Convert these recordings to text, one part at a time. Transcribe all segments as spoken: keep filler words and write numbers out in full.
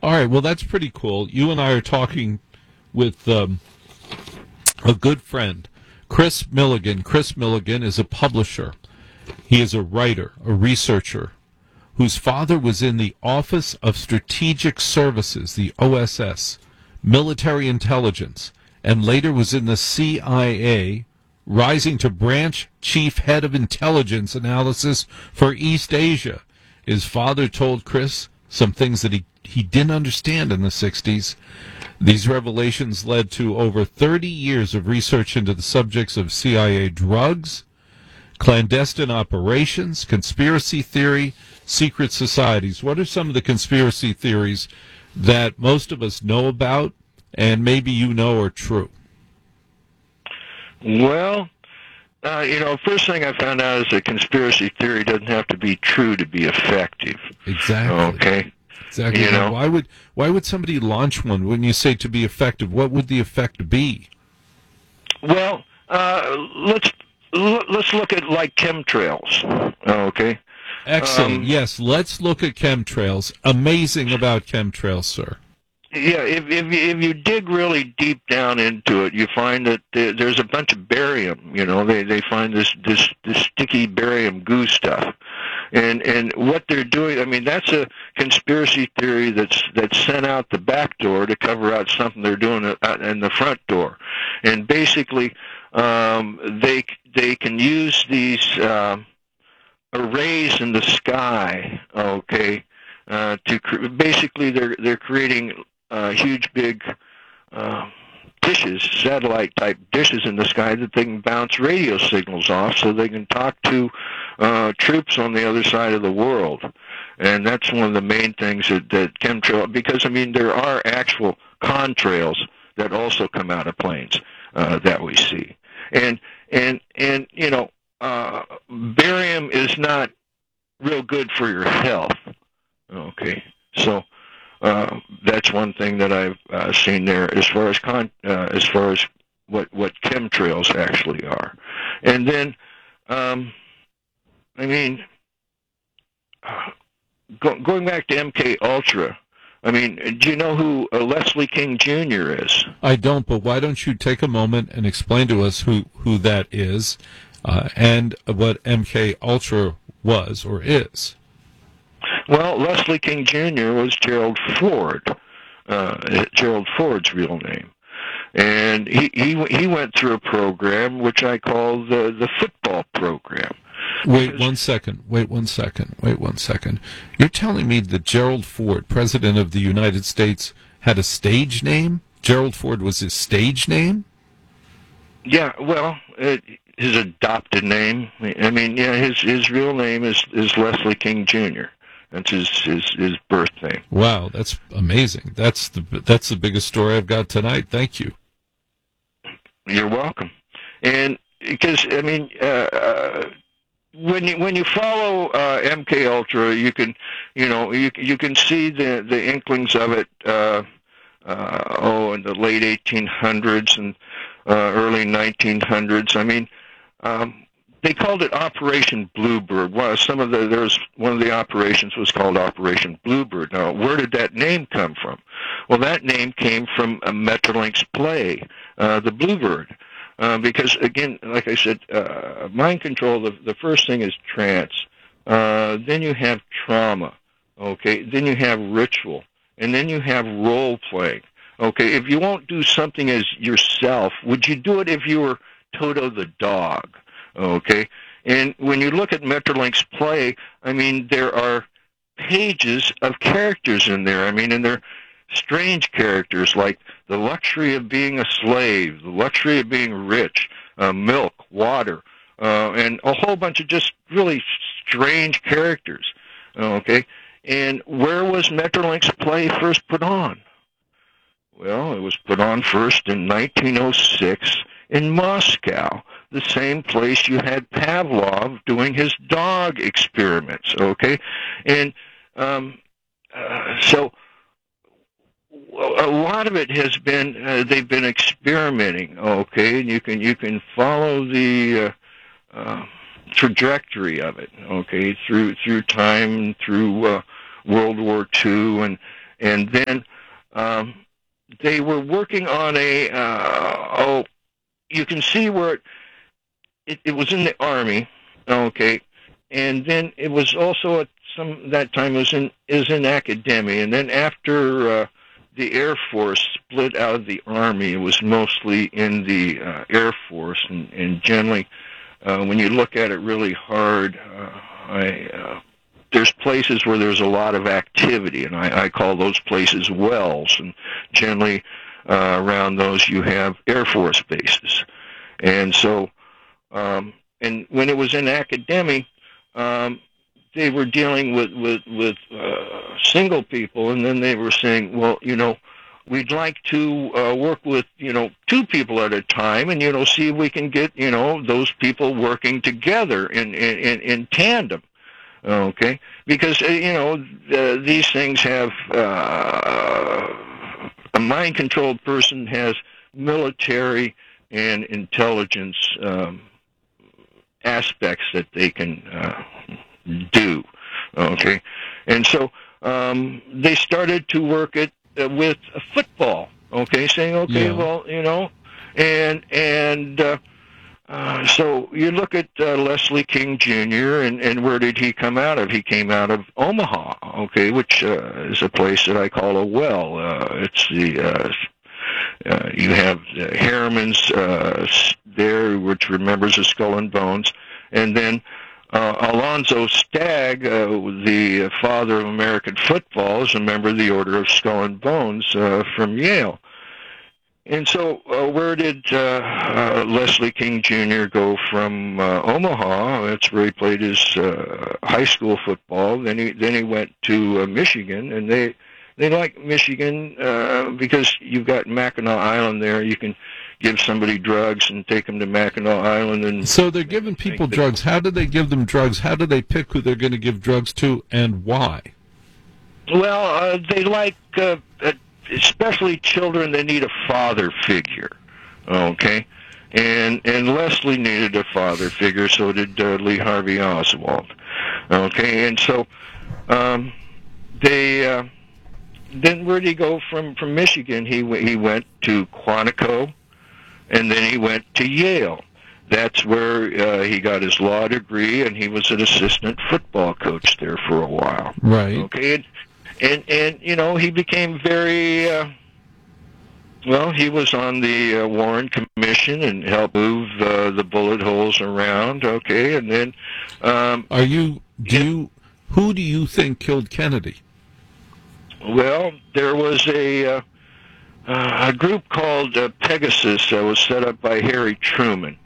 All right, well, that's pretty cool. You and I are talking with um, a good friend, Chris Milligan. Chris Milligan is a publisher. He is a writer, a researcher, whose father was in the Office of Strategic Services, the O S S, military intelligence, and later was in the C I A, rising to branch chief head of intelligence analysis for East Asia. His father told Chris some things that he, he didn't understand in the sixties. These revelations led to over thirty years of research into the subjects of C I A drugs, clandestine operations, conspiracy theory, secret societies. What are some of the conspiracy theories that most of us know about and maybe you know are true? Well, uh, you know, first thing I found out is that conspiracy theory doesn't have to be true to be effective. Exactly. Okay. Exactly. You know? Why would why would somebody launch one when you say to be effective? What would the effect be? Well, uh, let's let's look at like chemtrails. Okay. Excellent. Um, yes, let's look at chemtrails. Amazing about chemtrails, sir. Yeah, if if you, if you dig really deep down into it, you find that there, there's a bunch of barium. You know, they they find this this this sticky barium goo stuff, and and what they're doing. I mean, that's a conspiracy theory that's that's sent out the back door to cover out something they're doing in the front door, and basically, um, they they can use these uh, arrays in the sky. Okay. Uh, to cre- basically, they're they're creating uh, huge, big uh, dishes, satellite-type dishes in the sky that they can bounce radio signals off, so they can talk to uh, troops on the other side of the world. And that's one of the main things that, that chemtrail. Because I mean, there are actual contrails that also come out of planes uh, that we see, and and and you know, uh, barium is not real good for your health. Okay, so uh, that's one thing that I've uh, seen there as far as con- uh, as far as what what chemtrails actually are, and then um, I mean, uh, go- going back to M K Ultra. I mean, do you know who uh, Leslie King Junior is? I don't, but why don't you take a moment and explain to us who who that is, uh, and what M K Ultra was or is? Well, Leslie King Junior was Gerald Ford, uh, Gerald Ford's real name, and he, he he went through a program which I call the the football program. Wait because... one second. Wait one second. Wait one second. You're telling me that Gerald Ford, President of the United States, had a stage name? Gerald Ford was his stage name? Yeah. Well, it, his adopted name. I mean, yeah, his his real name is is Leslie King Junior That's his, his his birth name. Wow, that's amazing. That's the that's the biggest story I've got tonight. Thank you. You're welcome. And because I mean, uh, uh, when you when you follow uh, M K Ultra, you can you know you you can see the the inklings of it. Uh, uh, oh, in the late eighteen hundreds and uh, early nineteen hundreds. I mean. Um, They called it Operation Bluebird. Well, some of the there's one of the operations was called Operation Bluebird. Now, where did that name come from? Well, that name came from a Metrolink's play, uh, the Bluebird, uh, because again, like I said, uh, mind control. The, the first thing is trance. Uh, then you have trauma. Okay. Then you have ritual, and then you have role playing. Okay. If you won't do something as yourself, would you do it if you were Toto the dog? Okay, and when you look at Metrolink's play, I mean, there are pages of characters in there. I mean, and they're strange characters like the luxury of being a slave, the luxury of being rich, uh, milk, water, uh, and a whole bunch of just really strange characters. Okay, and where was Metrolink's play first put on? Well, it was put on first in nineteen oh six in Moscow, the same place you had Pavlov doing his dog experiments, okay? And um, uh, so a lot of it has been, uh, they've been experimenting, okay? And you can, you can follow the uh, uh, trajectory of it, okay, through, through time, through uh, World War Two, and and then um, they were working on a. Uh, oh, you can see where it, it, it was in the Army, okay, and then it was also at some that time it was in is in academia, and then after uh, the Air Force split out of the Army, it was mostly in the uh, Air Force, and, and generally, uh, when you look at it really hard, uh, I, uh, there's places where there's a lot of activity, and I, I call those places wells, and generally uh, around those you have Air Force bases, and so, um, and when it was in academia, um, they were dealing with with with uh, single people, and then they were saying, well, you know, we'd like to uh, work with, you know, two people at a time, and you know, see if we can get, you know, those people working together in in in, in tandem, okay? Because uh, you know, uh, these things have uh, a mind-controlled person has military and intelligence um, aspects that they can. Uh, do, okay? And so um, they started to work it uh, with football, okay, saying, okay, Yeah. well, you know, and and uh, uh, so you look at uh, Leslie King Junior, and, and where did he come out of? He came out of Omaha, okay, which uh, is a place that I call a well. Uh, it's the, uh, uh, you have uh, Harriman's uh, there, which remembers the Skull and Bones, and then Uh, Alonzo Stagg, uh, the father of American football, is a member of the Order of Skull and Bones uh, from Yale. And so uh, where did uh, uh, Leslie King Junior go from uh, Omaha? That's where he played his uh, high school football. Then he then he went to uh, Michigan, and they they like Michigan uh, because you've got Mackinac Island there. You can give somebody drugs and take them to Mackinac Island. And so they're giving people drugs. How do they give them drugs? How do they pick who they're going to give drugs to, and why? Well, uh, they like, uh, especially children, they need a father figure, okay? And and Leslie needed a father figure, so did uh, Lee Harvey Oswald, okay? And so um, they, uh, then where did he go from, from Michigan? He, he went to Quantico, and then he went to Yale. That's where uh, he got his law degree, and he was an assistant football coach there for a while. Right. Okay, and and, and you know, he became very uh, well. He was on the uh, Warren Commission and helped move uh, the bullet holes around. Okay, and then um, are you? Do you? Who do you think killed Kennedy? Well, there was a. Uh, Uh, a group called uh, Pegasus that was set up by Harry Truman,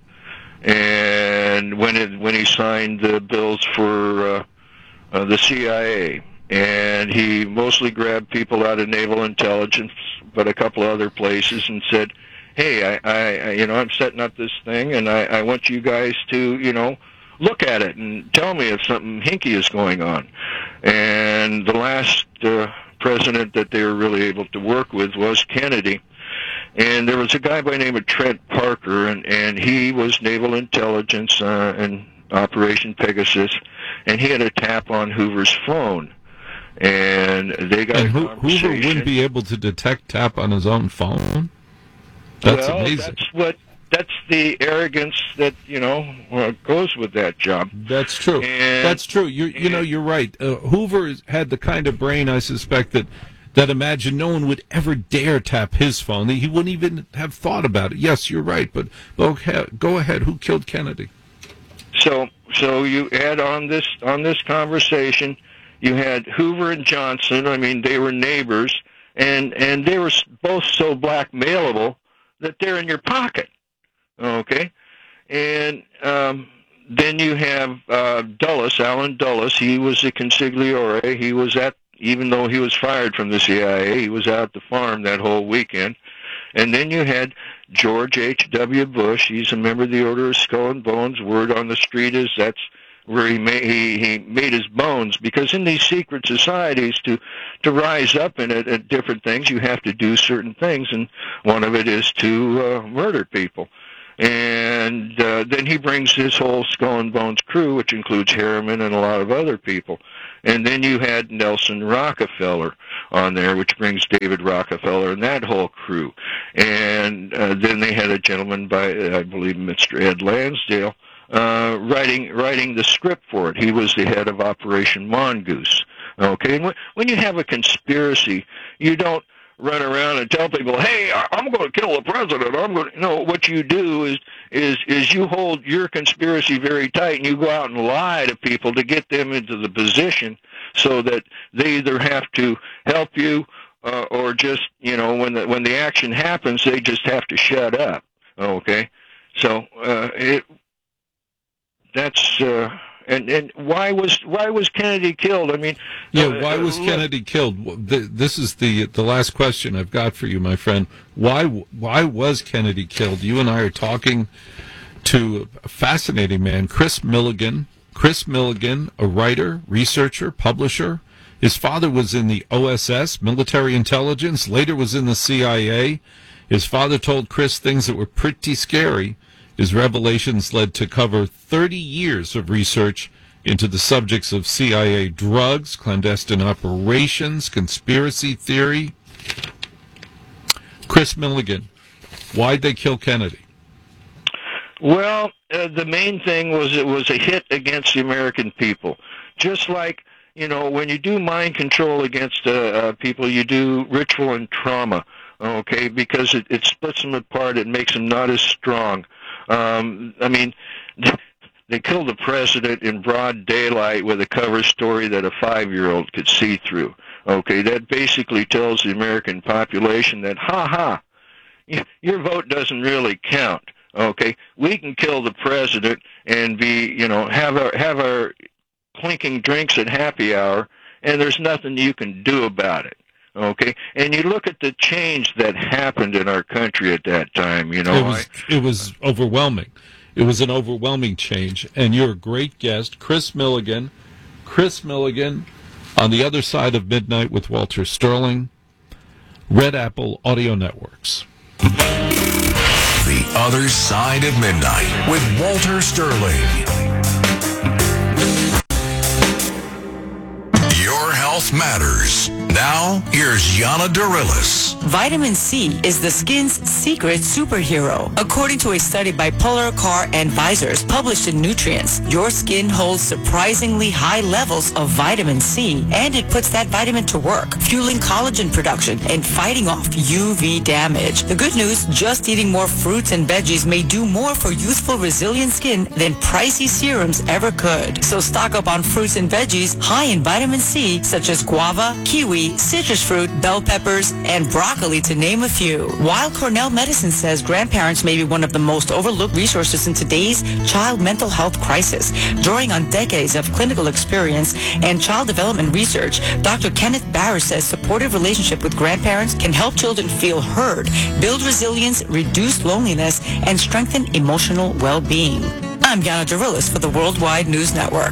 and when it when he signed the bills for uh, uh, the C I A, and he mostly grabbed people out of naval intelligence, but a couple of other places, and said, "Hey, I, I you know, I'm setting up this thing, and I, I want you guys to, you know, look at it and tell me if something hinky is going on." And the last Uh, president that they were really able to work with was Kennedy. And there was a guy by the name of Trent Parker, and, and he was naval intelligence uh, and Operation Pegasus, and he had a tap on Hoover's phone. And they got and a Ho- conversation. Hoover wouldn't be able to detect tap on his own phone? That's well, amazing. That's what that's the arrogance that, you know, uh, goes with that job. That's true. And, That's true. You you know, you're right. Uh, Hoover is, had the kind of brain, I suspect, that that imagine no one would ever dare tap his phone. He wouldn't even have thought about it. Yes, you're right. But okay, go ahead. Who killed Kennedy? So so you add on this on this conversation, you had Hoover and Johnson. I mean, they were neighbors, and and they were both so blackmailable that they're in your pocket. Okay, and um, then you have uh, Dulles, Alan Dulles. He was a consigliere. He was at, even though he was fired from the C I A, he was out at the farm that whole weekend. And then you had George H W. Bush. He's a member of the Order of Skull and Bones. Word on the street is that's where he made he, he made his bones, because in these secret societies, to to rise up in it at different things, you have to do certain things, and one of it is to uh, murder people. And uh, then he brings his whole Skull and Bones crew, which includes Harriman and a lot of other people. And then you had Nelson Rockefeller on there, which brings David Rockefeller and that whole crew. And uh, then they had a gentleman by, I believe, Mister Ed Lansdale, uh, writing writing the script for it. He was the head of Operation Mongoose. Okay, and when you have a conspiracy, you don't run around and tell people, "Hey, I'm going to kill the president." I'm going to, no, what you do is is is you hold your conspiracy very tight, and you go out and lie to people to get them into the position so that they either have to help you uh, or just, you know, when the when the action happens, they just have to shut up. Okay, so uh, it that's. Uh, And and why was why was Kennedy killed? I mean, yeah, uh, why was uh, Kennedy killed? This is the the last question I've got for you, my friend. Why why was Kennedy killed? You and I are talking to a fascinating man, Chris Milligan. Chris Milligan, a writer, researcher, publisher. His father was in the O S S, military intelligence. Later was in the C I A. His father told Chris things that were pretty scary. His revelations led to cover thirty years of research into the subjects of C I A drugs, clandestine operations, conspiracy theory. Chris Milligan, why'd they kill Kennedy? Well, uh, the main thing was it was a hit against the American people. Just like, you know, when you do mind control against uh, uh, people, you do ritual and trauma, okay, because it, it splits them apart. It makes them not as strong. Um, I mean, they killed the president in broad daylight with a cover story that a five-year-old could see through. Okay, that basically tells the American population that, ha ha, your vote doesn't really count. Okay, we can kill the president and be, you know, have our have our clinking drinks at happy hour, and there's nothing you can do about it. Okay, and you look at the change that happened in our country at that time. You know, it was I, it was overwhelming. It was an overwhelming change. And you're a great guest, Chris Milligan. Chris Milligan, on the other side of midnight with Walter Sterling, Red Apple Audio Networks. The Other Side of Midnight with Walter Sterling. Your health matters. Now, here's Yana Darilis. Vitamin C is the skin's secret superhero. According to a study by Polar Car Advisors published in Nutrients, your skin holds surprisingly high levels of vitamin C, and it puts that vitamin to work, fueling collagen production and fighting off U V damage. The good news, just eating more fruits and veggies may do more for youthful, resilient skin than pricey serums ever could. So stock up on fruits and veggies high in vitamin C, such as guava, kiwi, citrus fruit, bell peppers, and broccoli, to name a few. While Cornell Medicine says grandparents may be one of the most overlooked resources in today's child mental health crisis, drawing on decades of clinical experience and child development research, Doctor Kenneth Barris says supportive relationship with grandparents can help children feel heard, build resilience, reduce loneliness, and strengthen emotional well-being. I'm Yana Darilis for the Worldwide News Network.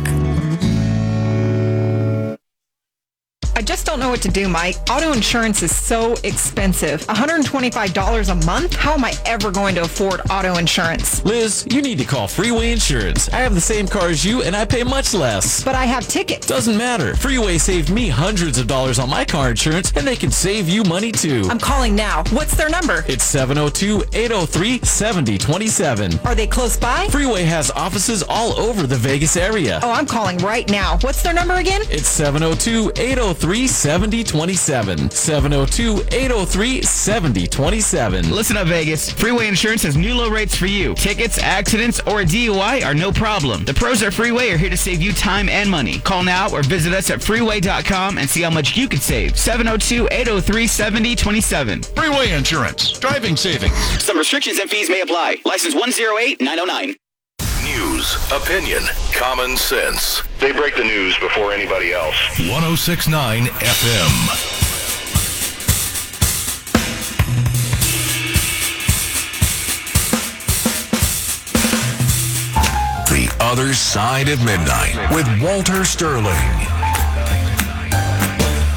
I just don't know what to do, Mike. Auto insurance is so expensive. one hundred twenty-five dollars a month? How am I ever going to afford auto insurance? Liz, you need to call Freeway Insurance. I have the same car as you, and I pay much less. But I have tickets. Doesn't matter. Freeway saved me hundreds of dollars on my car insurance, and they can save you money, too. I'm calling now. What's their number? It's seven oh two, eight oh three, seven oh two seven. Are they close by? Freeway has offices all over the Vegas area. Oh, I'm calling right now. What's their number again? It's seven oh two, eight oh three, seven oh two seven. seven oh two, eight oh three, seven oh two seven. Listen up, Vegas. Freeway Insurance has new low rates for you. Tickets, accidents, or a D U I are no problem. The pros at Freeway are here to save you time and money. Call now or visit us at freeway dot com and see how much you could save. seven oh two, eight oh three, seven oh two seven. Freeway Insurance. Driving savings. Some restrictions and fees may apply. License one oh eight nine oh nine. News, opinion, common sense. They break the news before anybody else. ten sixty-nine F M. The Other Side of Midnight with Walter Sterling.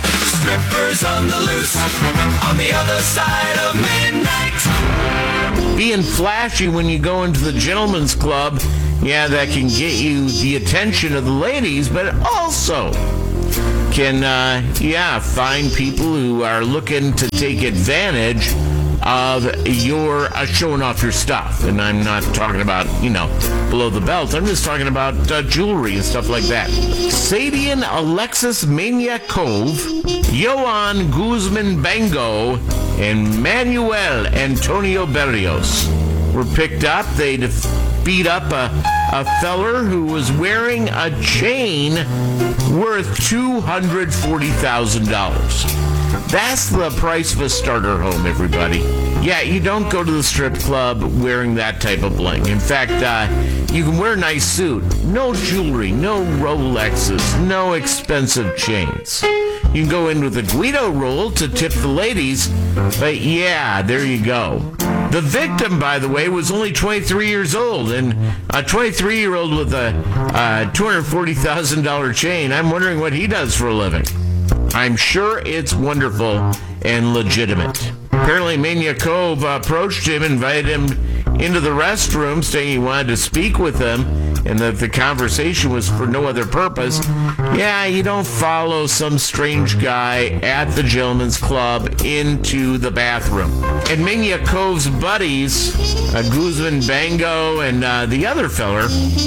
Strippers on the loose, on the other side of midnight. being flashy when you go into the gentleman's club, yeah, that can get you the attention of the ladies, but it also can, uh, yeah, find people who are looking to take advantage of your uh, showing off your stuff. And I'm not talking about, you know, below the belt. I'm just talking about uh, jewelry and stuff like that. Sadian Alexis Maniakov, Johan Guzman Bango, and Manuel Antonio Berrios were picked up. They beat up a, a feller who was wearing a chain worth two hundred forty thousand dollars. That's the price of a starter home, everybody. Yeah, you don't go to the strip club wearing that type of bling. In fact, uh, you can wear a nice suit. No jewelry, no Rolexes, no expensive chains. You can go in with a Guido roll to tip the ladies, but yeah, there you go. The victim, by the way, was only twenty-three years old, and a twenty-three-year-old with a uh, two hundred forty thousand dollars chain, I'm wondering what he does for a living. I'm sure it's wonderful and legitimate. Apparently, Maniakov approached him, invited him into the restroom, saying he wanted to speak with him, and that the conversation was for no other purpose. Yeah, you don't follow some strange guy at the gentleman's club into the bathroom. And Maniakov's buddies, uh, Guzman Bango and uh, the other feller,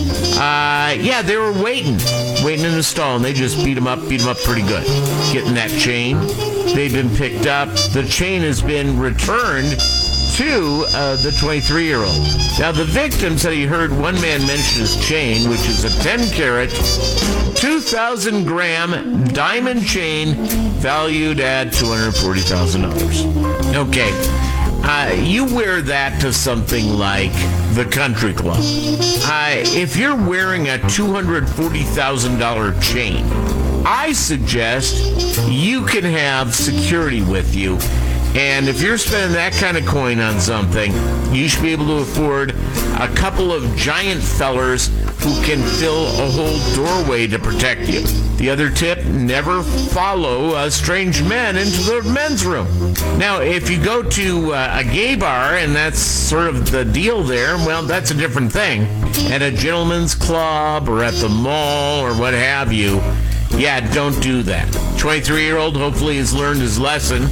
uh, yeah, they were waiting, waiting in the stall, and they just beat him up, beat him up pretty good. Getting that chain. They've been picked up. The chain has been returned to uh, the twenty-three-year-old. Now, the victim said he heard one man mention his chain, which is a ten-carat, two thousand gram diamond chain valued at two hundred forty thousand dollars. Okay, uh, you wear that to something like the country club. Uh, if you're wearing a two hundred forty thousand dollars chain, I suggest you can have security with you. And if you're spending that kind of coin on something, you should be able to afford a couple of giant fellers who can fill a whole doorway to protect you. The other tip, never follow uh, strange men into the men's room. Now, if you go to uh, a gay bar and that's sort of the deal there, well, that's a different thing. At a gentleman's club or at the mall or what have you, yeah, don't do that. twenty-three-year-old hopefully has learned his lesson.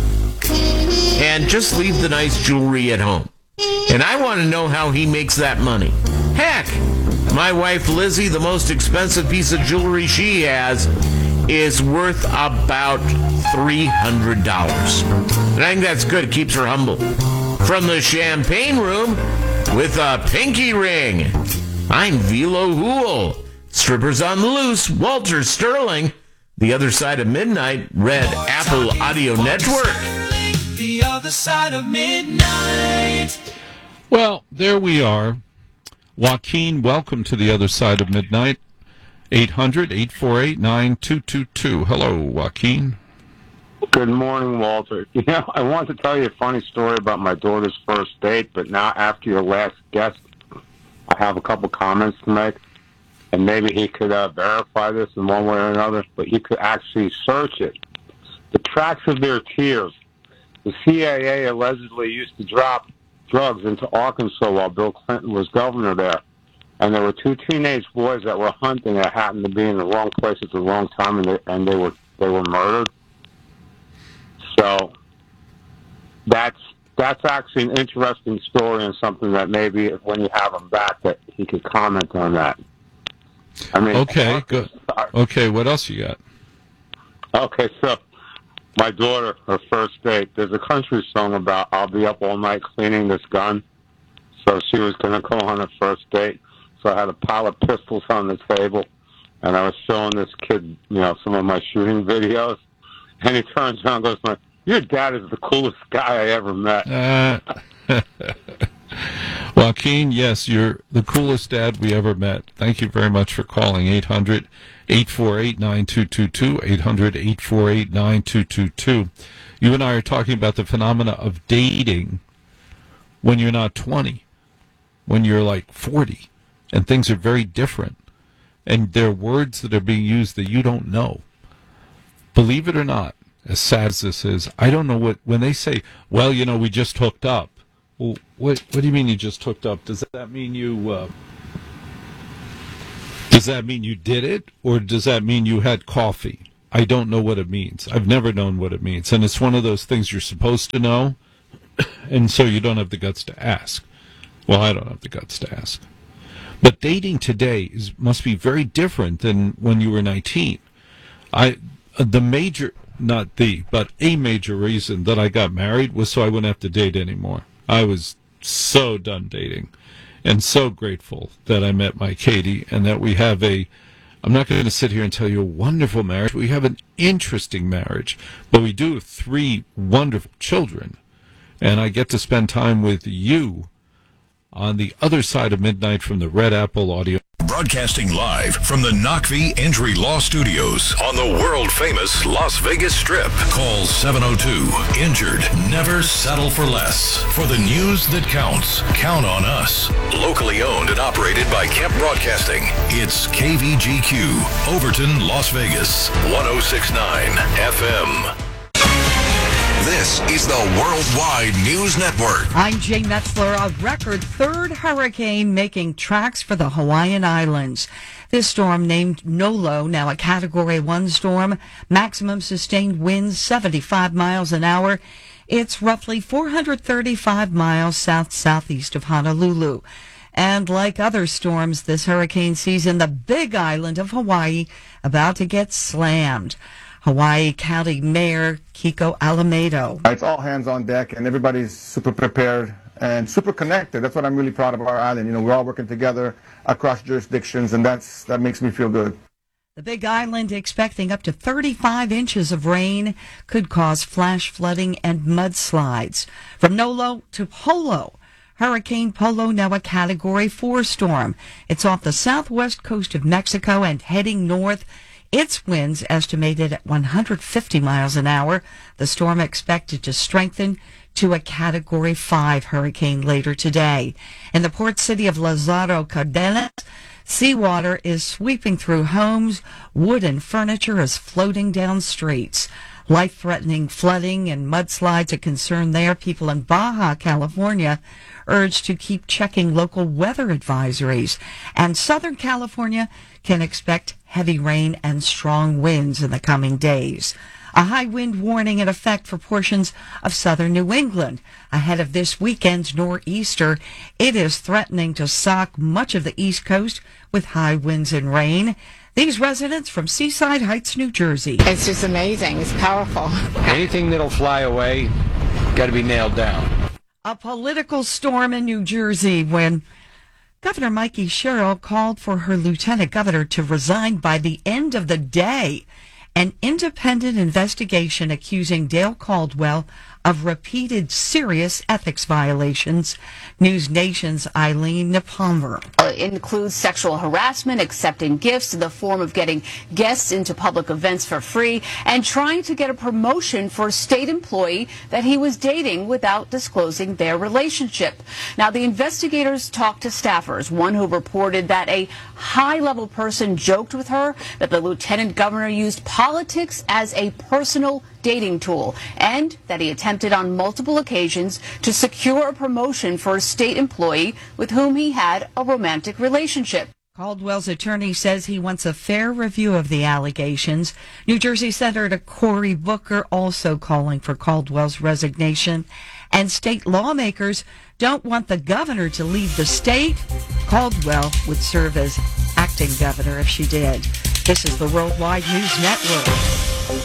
And just leave the nice jewelry at home. And I want to know how he makes that money. Heck, my wife Lizzie, the most expensive piece of jewelry she has is worth about three hundred dollars. And I think that's good. It keeps her humble. From the champagne room with a pinky ring, I'm Velo Hool. Strippers on the loose, Walter Sterling. The Other Side of Midnight, Red Apple Audio Network. The Other Side of Midnight. Well, there we are. Joaquin, welcome to The Other Side of Midnight. eight hundred, eight four eight, nine two two two. Hello, Joaquin. Good morning, Walter. You know, I want to tell you a funny story about my daughter's first date, but now after your last guest, I have a couple comments to make. And maybe he could uh, verify this in one way or another, but you could actually search it. The tracks of their tears. The C I A allegedly used to drop drugs into Arkansas while Bill Clinton was governor there. And there were two teenage boys that were hunting that happened to be in the wrong place at the wrong time, and they, and they were they were murdered. So that's that's actually an interesting story and something that maybe when you have him back that he could comment on that. I mean, okay, good. Okay, what else you got? Okay, so my daughter, her first date, there's a country song about I'll be up all night cleaning this gun. So she was going to go on her first date. So I had a pile of pistols on the table, and I was showing this kid, you know, some of my shooting videos. And he turns around and goes, your dad is the coolest guy I ever met. Uh, Joaquin, yes, you're the coolest dad we ever met. Thank you very much for calling. eight hundred, eight four eight, nine two two two, eight hundred, eight four eight, nine two two two. You and I are talking about the phenomena of dating when you're not twenty, when you're like forty, and things are very different. And there are words that are being used that you don't know. Believe it or not, as sad as this is, I don't know what, when they say, well, you know, we just hooked up. Well, what what do you mean you just hooked up? Does that mean you uh, does that mean you did it, or does that mean you had coffee? I don't know what it means. I've never known what it means, and it's one of those things you're supposed to know, and so you don't have the guts to ask. Well, I don't have the guts to ask. But dating today is must be very different than when you were nineteen. I the major not the but a major reason that I got married was so I wouldn't have to date anymore. I was so done dating, and so grateful that I met my Katie and that we have a. I'm not going to sit here and tell you a wonderful marriage. We have an interesting marriage, but we do have three wonderful children, and I get to spend time with you on the other side of midnight from the Red Apple Audio. Broadcasting live from the Knockvee Injury Law Studios on the world-famous Las Vegas Strip. Call seven oh two injured. Never settle for less. For the news that counts, count on us. Locally owned and operated by Kemp Broadcasting. It's K V G Q, Overton, Las Vegas, one oh six point nine F M. This is the Worldwide News Network. I'm Jay Metzler. A record third hurricane making tracks for the Hawaiian Islands. This storm, named Nolo, now a Category one storm, maximum sustained winds seventy-five miles an hour. It's roughly four hundred thirty-five miles south-southeast of Honolulu. And like other storms this hurricane season, the Big Island of Hawaii about to get slammed. Hawaii County Mayor Kiko Alamedo. It's all hands on deck, and everybody's super prepared and super connected. That's what I'm really proud of our island. You know, we're all working together across jurisdictions, and that's that makes me feel good. The Big Island expecting up to thirty-five inches of rain could cause flash flooding and mudslides. From Nolo to Polo. Hurricane Polo, now a Category four storm. It's off the southwest coast of Mexico and heading north. Its winds estimated at one hundred fifty miles an hour. The storm expected to strengthen to a Category five hurricane later today. In the port city of Lázaro Cárdenas, seawater is sweeping through homes. Wood and furniture is floating down streets. Life-threatening flooding and mudslides a concern there. People in Baja California urged to keep checking local weather advisories. And Southern California can expect heavy rain and strong winds in the coming days. A high wind warning in effect for portions of southern New England. Ahead of this weekend's nor'easter, it is threatening to sock much of the East Coast with high winds and rain. These residents from Seaside Heights, New Jersey. It's just amazing. It's powerful. Anything that'll fly away, got to be nailed down. A political storm in New Jersey when Governor Mikey Sherrill called for her lieutenant governor to resign by the end of the day. An independent investigation accusing Dale Caldwell of repeated serious ethics violations. News Nation's Eileen Nepomber. It includes sexual harassment, accepting gifts in the form of getting guests into public events for free, and trying to get a promotion for a state employee that he was dating without disclosing their relationship. Now, the investigators talked to staffers, one who reported that a high-level person joked with her that the lieutenant governor used politics as a personal dating tool, and that he attempted on multiple occasions to secure a promotion for a state employee with whom he had a romantic relationship. Caldwell's attorney says he wants a fair review of the allegations. New Jersey Senator Cory Booker also calling for Caldwell's resignation. And state lawmakers don't want the governor to leave the state. Caldwell would serve as acting governor if she did. This is the Worldwide News Network.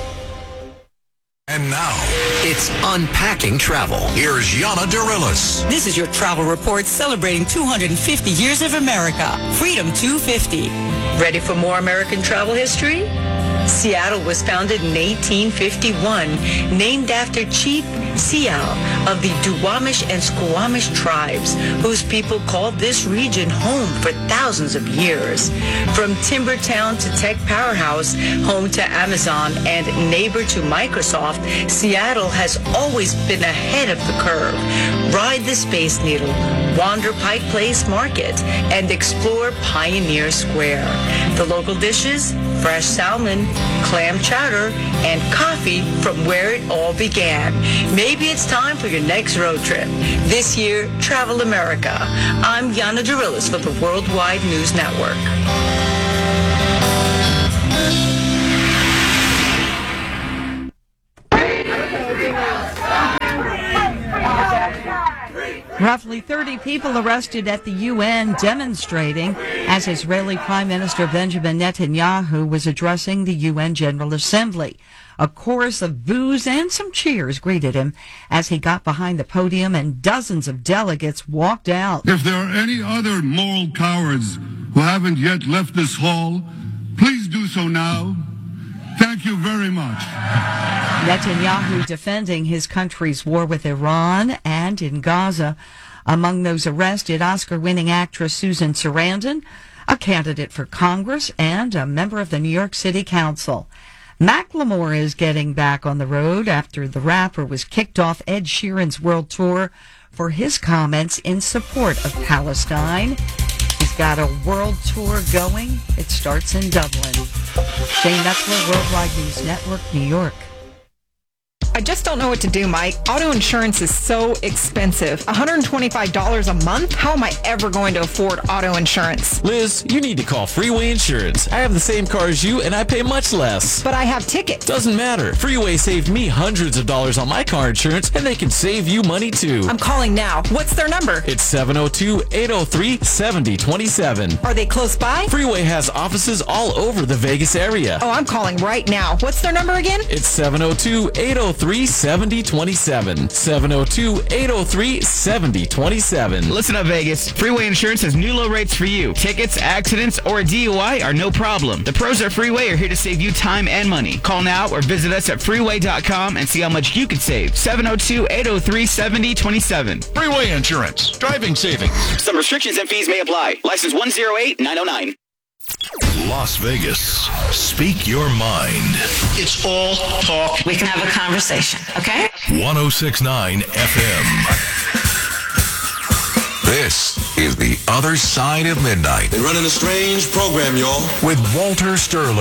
And now, it's Unpacking Travel. Here's Yana Dorillis. This is your travel report celebrating two hundred fifty years of America. Freedom two fifty. Ready for more American travel history? Seattle was founded in eighteen fifty-one, named after Chief Seau of the Duwamish and Squamish tribes, whose people called this region home for thousands of years. From timber town to tech powerhouse, home to Amazon, and neighbor to Microsoft, Seattle has always been ahead of the curve. Ride the Space Needle, wander Pike Place Market, and explore Pioneer Square. The local dishes? fresh salmon, clam chowder, and coffee from where it all began. Maybe it's time for your next road trip. This year, Travel America. I'm Yana Durilis for the Worldwide News Network. Roughly thirty people arrested at the U N demonstrating as Israeli Prime Minister Benjamin Netanyahu was addressing the U N General Assembly. A chorus of boos and some cheers greeted him as he got behind the podium and dozens of delegates walked out. If there are any other moral cowards who haven't yet left this hall, please do so now. Thank you very much. Netanyahu defending his country's war with Iran and in Gaza. Among those arrested, Oscar-winning actress Susan Sarandon, a candidate for Congress, and a member of the New York City Council. Macklemore is getting back on the road after the rapper was kicked off Ed Sheeran's world tour for his comments in support of Palestine. He's got a world tour going. It starts in Dublin. Shane Metzler, Worldwide News Network, New York. I just don't know what to do, Mike. Auto insurance is so expensive. one hundred twenty-five dollars a month? How am I ever going to afford auto insurance? Liz, you need to call Freeway Insurance. I have the same car as you, and I pay much less. But I have tickets. Doesn't matter. Freeway saved me hundreds of dollars on my car insurance, and they can save you money too. I'm calling now. What's their number? It's seven oh two, eight oh three, seven oh two seven. Are they close by? Freeway has offices all over the Vegas area. Oh, I'm calling right now. What's their number again? It's seven oh two, eight oh three, seven oh two seven. seven oh two, eight oh three, seven oh two seven. Listen up, Vegas. Freeway Insurance has new low rates for you. Tickets, accidents, or a D U I are no problem. The pros at Freeway are here to save you time and money. Call now or visit us at freeway dot com and see how much you could save. seven oh two, eight oh three, seven oh two seven. Freeway Insurance. Driving savings. Some restrictions and fees may apply. License one oh eight nine oh nine. Las Vegas. Speak your mind. It's all talk. We can have a conversation, okay? one oh six point nine F M. This is The Other Side of Midnight. They're running a strange program, y'all. With Walter Sterling.